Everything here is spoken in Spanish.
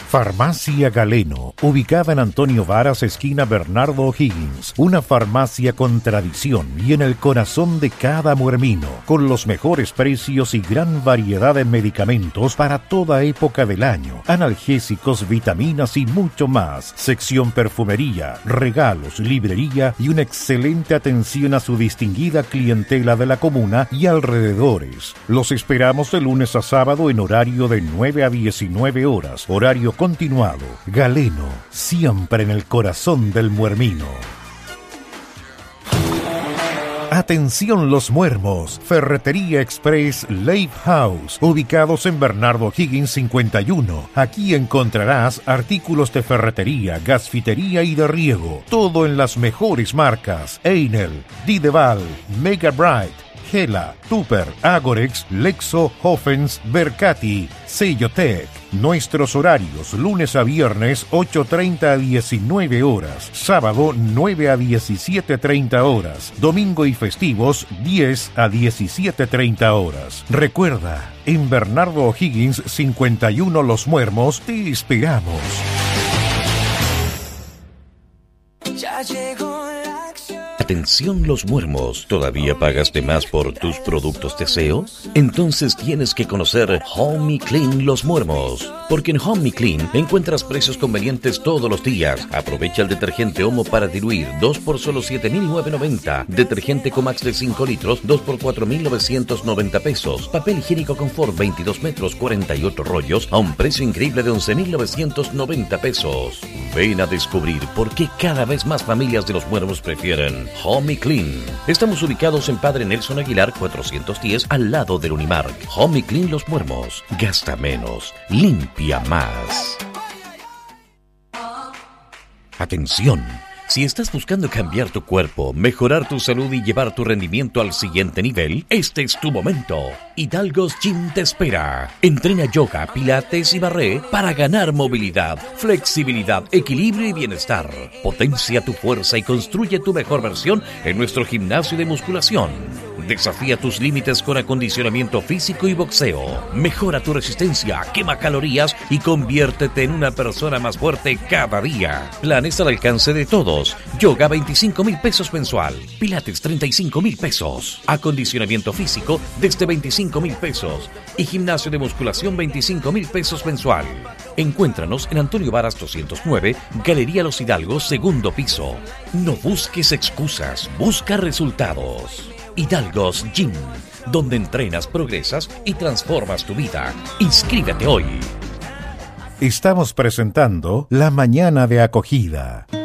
Farmacia Galeno, ubicada en Antonio Varas, esquina Bernardo O'Higgins. Una farmacia con tradición y en el corazón de cada muermino, con los mejores precios y gran variedad de medicamentos para toda época del año, analgésicos, vitaminas y mucho más. Sección perfumería, regalos, librería y una excelente atención a su distinguida clientela de la comuna y alrededores. Los esperamos de lunes a sábado en horario de 9 a 19 horas, horario continuado. Galeno, siempre en el corazón del muermino. Atención los muermos, Ferretería Express Lake House, ubicados en Bernardo Higgins 51. Aquí encontrarás artículos de ferretería, gasfitería y de riego, todo en las mejores marcas: Einel, Dideval, Mega Bright, Gela, Tupper, Agorex, Lexo, Hoffens, Bercati, Sellotec. Nuestros horarios: lunes a viernes 8:30 a 19 horas, sábado 9 a 17:30 horas, domingo y festivos 10 a 17:30 horas. Recuerda, en Bernardo O'Higgins 51 Los Muermos te esperamos. Ya llegó. Atención los muermos, ¿todavía pagas de más por tus productos de aseo? Entonces tienes que conocer Home Clean Los Muermos, porque en Home Clean encuentras precios convenientes todos los días. Aprovecha el detergente Omo para diluir, 2 por solo 7.990, detergente Comax de 5 litros, 2 por 4.990 pesos, papel higiénico Confort 22 metros, 48 rollos, a un precio increíble de 11.990 pesos. Ven a descubrir por qué cada vez más familias de los muermos prefieren Home Clean. Estamos ubicados en Padre Nelson Aguilar 410, al lado del Unimark. Home Clean Los Muermos. Gasta menos, limpia más. Atención. Si estás buscando cambiar tu cuerpo, mejorar tu salud y llevar tu rendimiento al siguiente nivel, este es tu momento. Hidalgo's Gym te espera. Entrena yoga, pilates y barré para ganar movilidad, flexibilidad, equilibrio y bienestar. Potencia tu fuerza y construye tu mejor versión en nuestro gimnasio de musculación. Desafía tus límites con acondicionamiento físico y boxeo. Mejora tu resistencia, quema calorías y conviértete en una persona más fuerte cada día. Planes al alcance de todos. Yoga 25,000 pesos mensual. Pilates 35,000 pesos. Acondicionamiento físico desde 25,000 pesos. Y gimnasio de musculación 25,000 pesos mensual. Encuéntranos en Antonio Varas 209, Galería Los Hidalgos, segundo piso. No busques excusas, busca resultados. Hidalgo's Gym, donde entrenas, progresas y transformas tu vida. Inscríbete hoy. Estamos presentando La Mañana de Acogida.